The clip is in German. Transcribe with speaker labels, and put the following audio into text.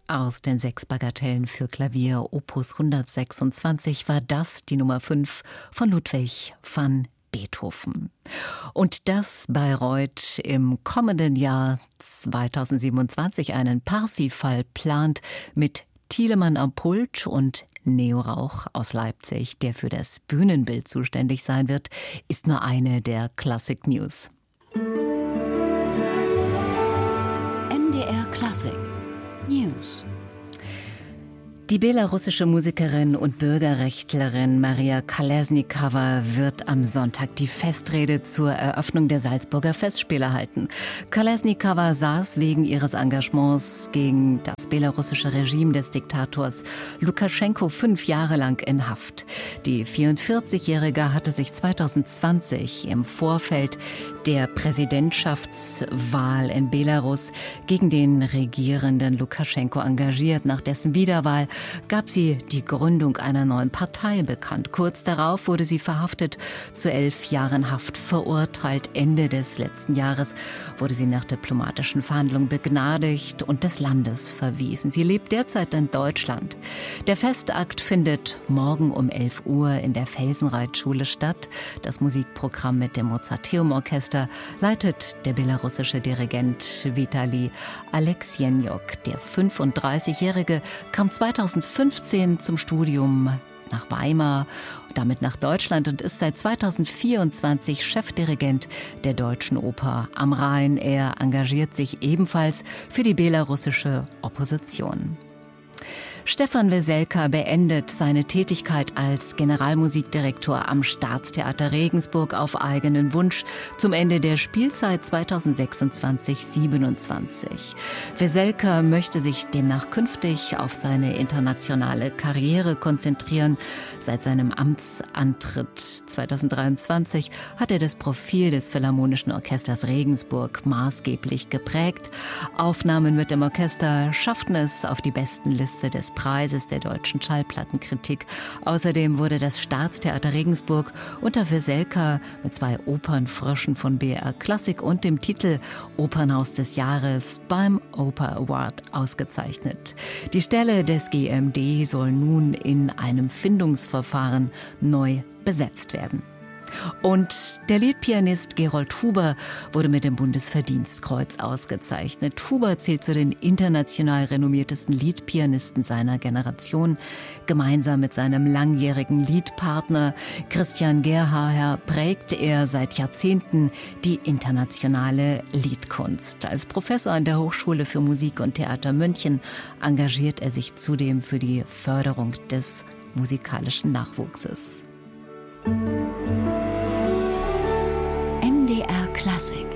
Speaker 1: Aus den 6 Bagatellen für Klavier Opus 126 war das die Nummer 5 von Ludwig van Beethoven. Und dass Bayreuth im kommenden Jahr 2027 einen Parsifal plant mit Thielemann am Pult und Neo Rauch aus Leipzig, der für das Bühnenbild zuständig sein wird, ist nur eine der Classic News.
Speaker 2: MDR Classic News.
Speaker 1: Die belarussische Musikerin und Bürgerrechtlerin Maria Kolesnikova wird am Sonntag die Festrede zur Eröffnung der Salzburger Festspiele halten. Kolesnikova saß wegen ihres Engagements gegen das belarussische Regime des Diktators Lukaschenko 5 Jahre lang in Haft. Die 44-Jährige hatte sich 2020 im Vorfeld der Präsidentschaftswahl in Belarus gegen den regierenden Lukaschenko engagiert. Nach dessen Wiederwahl gab sie die Gründung einer neuen Partei bekannt. Kurz darauf wurde sie verhaftet, zu 11 Jahren Haft verurteilt. Ende des letzten Jahres wurde sie nach diplomatischen Verhandlungen begnadigt und des Landes verwiesen. Sie lebt derzeit in Deutschland. Der Festakt findet morgen um 11 Uhr in der Felsenreitschule statt. Das Musikprogramm mit dem Mozarteum-Orchester leitet der belarussische Dirigent Vitali Aleksjenjuk. Der 35-Jährige kam 2015 zum Studium nach Weimar, damit nach Deutschland und ist seit 2024 Chefdirigent der Deutschen Oper am Rhein. Er engagiert sich ebenfalls für die belarussische Opposition. Stefan Weselka beendet seine Tätigkeit als Generalmusikdirektor am Staatstheater Regensburg auf eigenen Wunsch zum Ende der Spielzeit 2026/27. Weselka möchte sich demnach künftig auf seine internationale Karriere konzentrieren. Seit seinem Amtsantritt 2023 hat er das Profil des Philharmonischen Orchesters Regensburg maßgeblich geprägt. Aufnahmen mit dem Orchester schafften es auf die Bestenliste des Preises der deutschen Schallplattenkritik. Außerdem wurde das Staatstheater Regensburg unter Weselka mit 2 Opernfröschen von BR Klassik und dem Titel Opernhaus des Jahres beim Oper Award ausgezeichnet. Die Stelle des GMD soll nun in einem Findungsverfahren neu besetzt werden. Und der Liedpianist Gerold Huber wurde mit dem Bundesverdienstkreuz ausgezeichnet. Huber zählt zu den international renommiertesten Liedpianisten seiner Generation. Gemeinsam mit seinem langjährigen Liedpartner Christian Gerhaher prägt er seit Jahrzehnten die internationale Liedkunst. Als Professor an der Hochschule für Musik und Theater München engagiert er sich zudem für die Förderung des musikalischen Nachwuchses.
Speaker 2: MDR Classic